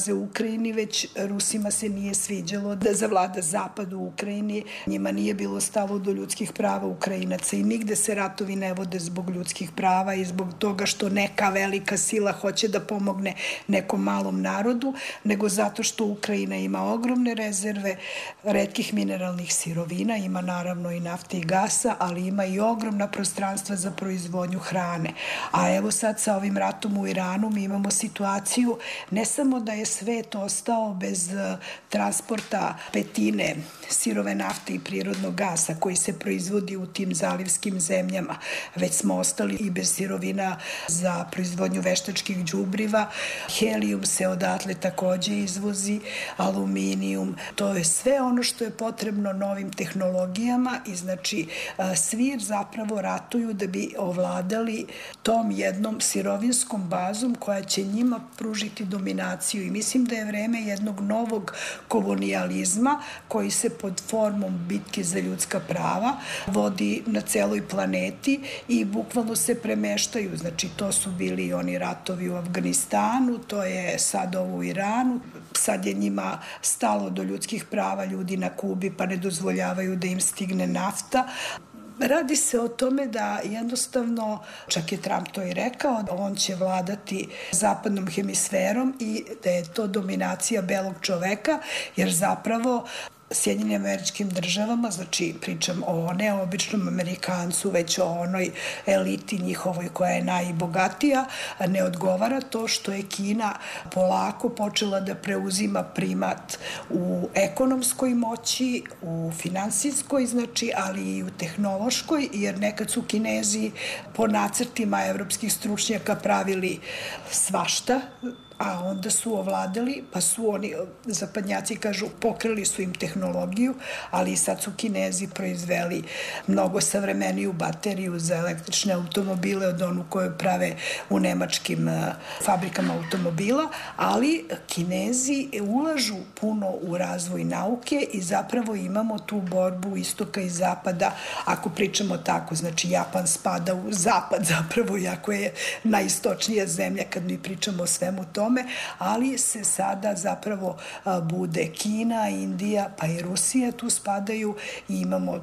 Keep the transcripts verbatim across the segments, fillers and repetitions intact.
nalaze u Ukrajini, već Rusima se nije sviđalo da zavlada zapad u Ukrajini. Njima nije bilo stalo do ljudskih prava Ukrajinaca i nigde se ratovi ne vode zbog ljudskih prava i zbog toga što neka velika sila hoće da pomogne nekom malom narodu, nego zato što Ukrajina ima ogromne rezerve retkih mineralnih sirovina, ima naravno i nafte i gasa, ali ima i ogromna prostranstva za proizvodnju hrane. A evo sad sa ovim ratom u Iranu mi imamo situaciju ne samo da je svet ostao bez transporta petine sirove nafte i prirodnog gasa koji se proizvodi u tim zalivskim zemljama, već smo ostali i bez sirovina za proizvodnju veštačkih đubriva. Helijum se odatle takođe izvozi, aluminijum. To je sve ono što je potrebno novim tehnologijama i znači svi zapravo ratuju da bi ovladali tom jednom sirovinskom bazom koja će njima pružiti dominaciju i mislim da je vreme jednog novog kolonijalizma koji se pod formom bitke za ljudska prava vodi na celoj planeti i bukvalno se premeštaju. Znači to su bili i oni ratovi u Afganistanu, to je sad ovo u Iranu, sad je njima stalo do ljudskih prava ljudi na Kubi pa ne dozvoljavaju da im stigne nafta. Radi se o tome da jednostavno, čak je Trump to i rekao, da on će vladati zapadnom hemisferom i da je to dominacija belog čoveka, jer zapravo Sjedinjenim Američkim Državama, znači pričam o neobičnom Amerikancu, već o onoj eliti njihovoj koja je najbogatija, ne odgovara to što je Kina polako počela da preuzima primat u ekonomskoj moći, u finansijskoj, znači, ali i u tehnološkoj, jer nekad su Kinezi po nacrtima evropskih stručnjaka pravili svašta, a onda su ovladali, pa su oni, zapadnjaci kažu, pokrali su im tehnologiju, ali i sad su Kinezi proizveli mnogo savremeniju bateriju za električne automobile od onu koju prave u nemačkim fabrikama automobila, ali Kinezi ulažu puno u razvoj nauke i zapravo imamo tu borbu istoka i zapada, ako pričamo tako, znači Japan spada u zapad zapravo, jako je najistočnija zemlja kad mi pričamo o svemu tome, ali se sada zapravo bude Kina, Indija, pa i Rusija tu spadaju i imamo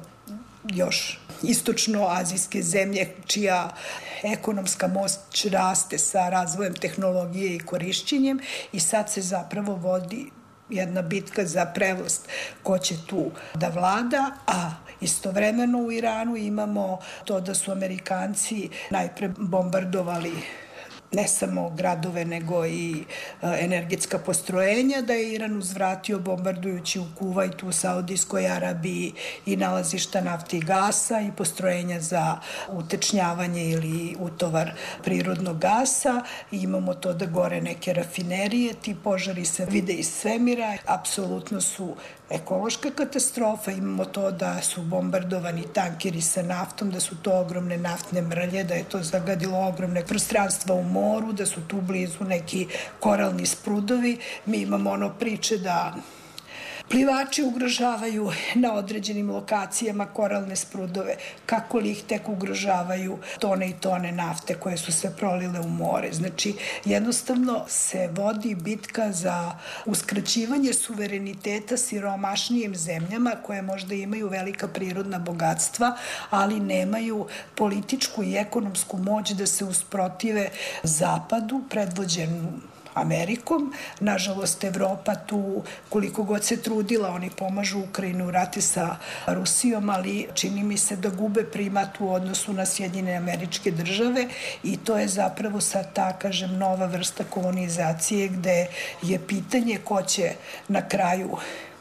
još istočno-azijske zemlje čija ekonomska moć raste sa razvojem tehnologije i korišćenjem i sad se zapravo vodi jedna bitka za prevlast ko će tu da vlada, a istovremeno u Iranu imamo to da su Amerikanci najpre bombardovali ne samo gradove, nego i energetska postrojenja, da je Iran uzvratio bombardujući u Kuvajtu, u Saudijskoj Arabiji i nalazišta nafte i gasa i postrojenja za utečnjavanje ili utovar prirodnog gasa. I imamo to da gore neke rafinerije, ti požari se vide iz svemira, apsolutno su ekološka katastrofa, imamo to da su bombardovani tankeri sa naftom, da su to ogromne naftne mrlje, da je to zagadilo ogromne prostranstva u moru, da su tu blizu neki koralni sprudovi. Mi imamo ono priče da plivači ugrožavaju na određenim lokacijama koralne sprudove, kako li ih tek ugrožavaju tone i tone nafte koje su se prolile u more. Znači, jednostavno se vodi bitka za uskraćivanje suvereniteta siromašnijim zemljama koje možda imaju velika prirodna bogatstva, ali nemaju političku i ekonomsku moć da se usprotive zapadu, predvođenu Amerikom. Nažalost, Evropa tu, koliko god se trudila, oni pomažu Ukrajinu u rati sa Rusijom, ali čini mi se da gube primat u odnosu na Sjedinjene Američke Države i to je zapravo sad ta, kažem, nova vrsta kolonizacije gde je pitanje ko će na kraju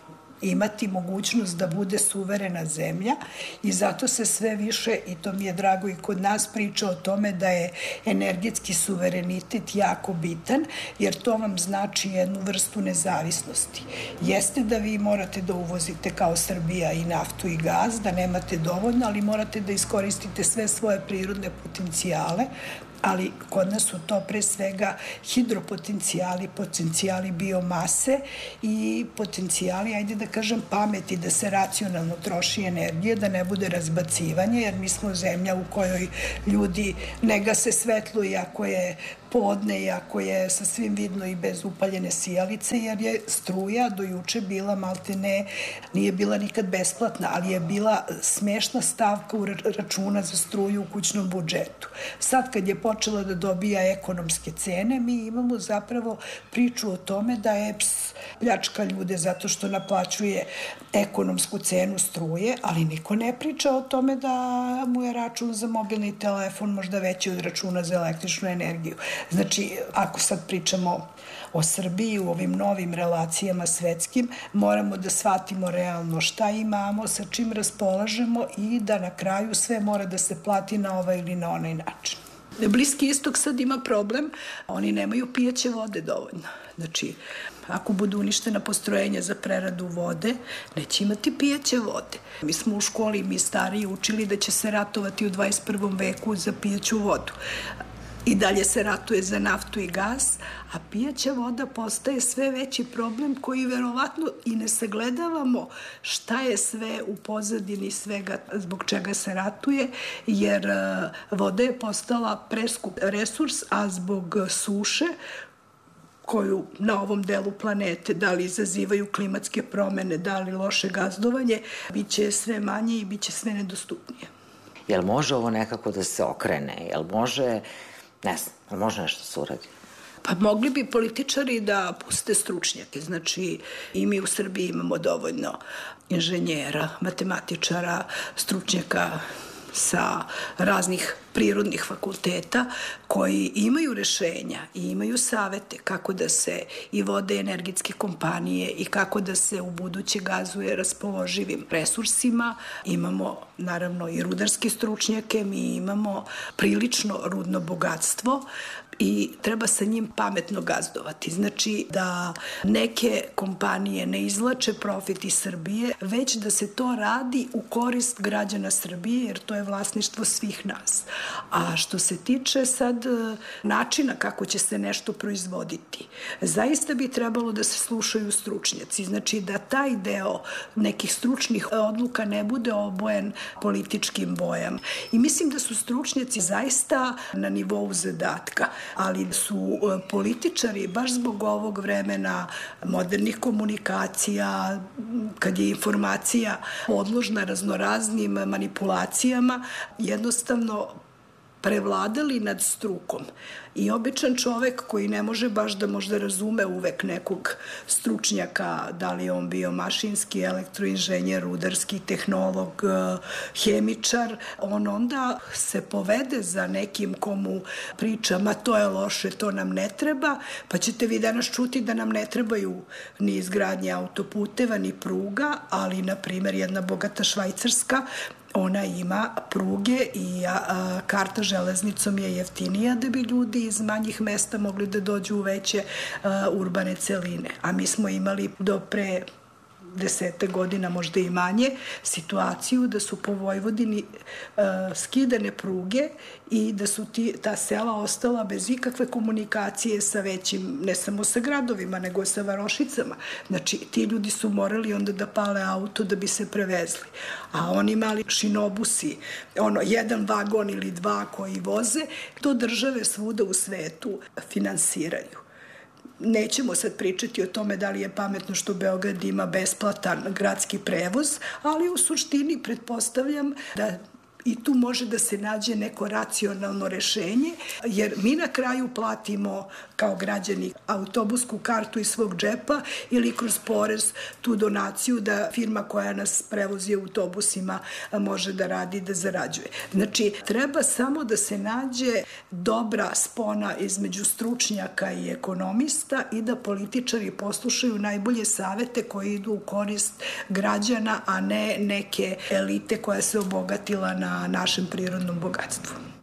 imati mogućnost da bude suverena zemlja i zato se sve više, i to mi je drago i kod nas, priča o tome da je energetski suverenitet jako bitan, jer to vam znači jednu vrstu nezavisnosti. Jeste da vi morate da uvozite kao Srbija i naftu i gaz, da nemate dovoljno, ali morate da iskoristite sve svoje prirodne potencijale, ali kod nas su to pre svega hidropotencijali, potencijali biomase i potencijali, ajde da kažem, pameti, da se racionalno troši energija, da ne bude razbacivanje, jer mi smo zemlja u kojoj ljudi ne gase svetlo iako je podne, iako je sasvim vidno i bez upaljene sijalice, jer je struja do juče bila maltene, nije bila nikad besplatna, ali je bila smešna stavka u računa za struju u kućnom budžetu. Sad kad je počela da dobija ekonomske cene, mi imamo zapravo priču o tome da E P S pljačka ljude zato što naplaćuje ekonomsku cenu struje, ali niko ne priča o tome da mu je račun za mobilni telefon možda veći od računa za električnu energiju. Znači, ako sad pričamo o Srbiji u ovim novim relacijama svetskim, moramo da shvatimo realno šta imamo, sa čim raspolažemo i da na kraju sve mora da se plati na ovaj ili na onaj način. Bliski istok sad ima problem, oni nemaju pijaće vode dovoljno. Znači, ako budu uništena postrojenja za preradu vode, neće imati pijaće vode. Mi smo u školi, mi stariji, učili da će se ratovati u dvadeset prvom veku za pijaću vodu. I dalje se ratuje za naftu i gas, a pijaća voda postaje sve veći problem koji verovatno i ne sagledavamo šta je sve u pozadini svega zbog čega se ratuje, jer voda je postala preskup resurs, a zbog suše koju na ovom delu planete, da li izazivaju klimatske promene, da li loše gazdovanje, bit će sve manje i bit će sve nedostupnije. Jel može ovo nekako da se okrene? Jel može, ne znam, jel može nešto se uradi? Pa mogli bi političari da puste stručnjake. Znači, i mi u Srbiji imamo dovoljno inženjera, matematičara, stručnjaka sa raznih prirodnih fakulteta koji imaju rešenja i imaju savete kako da se i vode energetske kompanije i kako da se u buduće gazuje raspoloživim resursima. Imamo naravno i rudarske stručnjake, mi imamo prilično rudno bogatstvo i treba sa njim pametno gazdovati. Znači da neke kompanije ne izvlače profit iz Srbije, već da se to radi u korist građana Srbije, jer to je vlasništvo svih nas. A što se tiče sad načina kako će se nešto proizvoditi, zaista bi trebalo da se slušaju stručnjaci. Znači da taj deo nekih stručnih odluka ne bude obojen političkim bojama. I mislim da su stručnjaci zaista na nivou zadatka, ali su političari baš zbog ovog vremena modernih komunikacija, kad je informacija podložna raznoraznim manipulacijama, jednostavno prevladali nad strukom. I običan čovek koji ne može baš da možda razume uvek nekog stručnjaka, da li on bio mašinski, elektroinženjer, rudarski, tehnolog, hemičar, on onda se povede za nekim komu priča, ma to je loše, to nam ne treba, pa ćete vi danas čuti da nam ne trebaju ni izgradnje autoputeva, ni pruga, ali, na primer, jedna bogata Švajcarska, ona ima pruge i a, a, karta železnicom je jeftinija da bi ljudi iz manjih mesta mogli da dođu u veće a, urbane celine. A mi smo imali do pre desete godina, možda i manje, situaciju da su po Vojvodini uh, skidane pruge i da su ti, ta sela ostala bez ikakve komunikacije sa većim, ne samo sa gradovima, nego sa varošicama. Znači, ti ljudi su morali onda da pale auto da bi se prevezli. A oni mali šinobusi, ono, jedan vagon ili dva koji voze, to države svuda u svetu finansiraju. Nećemo sad pričati o tome da li je pametno što Beograd ima besplatan gradski prevoz, ali u suštini pretpostavljam da i tu može da se nađe neko racionalno rešenje, jer mi na kraju platimo kao građani autobusku kartu iz svog džepa ili kroz porez tu donaciju da firma koja nas prevozi autobusima može da radi i da zarađuje. Znači, treba samo da se nađe dobra spona između stručnjaka i ekonomista i da političari poslušaju najbolje savete koji idu u korist građana, a ne neke elite koja se obogatila na našem prirodnom bogatstvu.